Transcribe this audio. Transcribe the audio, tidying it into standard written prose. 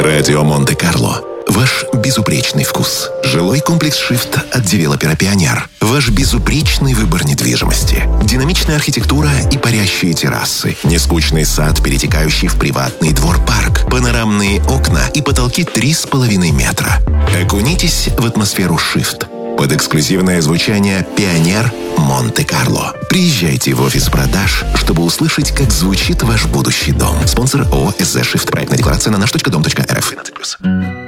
Радио Монте-Карло. Ваш безупречный вкус. Жилой комплекс «Шифт» от девелопера «Пионер». Ваш безупречный выбор недвижимости. Динамичная архитектура и парящие террасы. Нескучный сад, перетекающий в приватный двор-парк. Панорамные окна и потолки 3,5 метра. Окунитесь в атмосферу «Шифт». Под эксклюзивное звучание «Пионер Монте-Карло». Приезжайте в офис продаж, чтобы услышать, как звучит ваш будущий дом. Спонсор ООО «СЗ Шифт». Проектная декларация на наш.дом.рф.